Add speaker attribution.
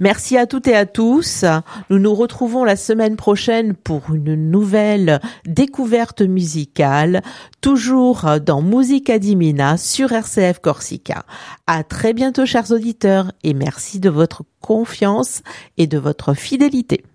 Speaker 1: Merci à toutes et à tous. Nous nous retrouvons la semaine prochaine pour une nouvelle découverte musicale, toujours dans Musica di Mina sur RCF Corsica. À très bientôt, chers auditeurs, et merci de votre confiance et de votre fidélité.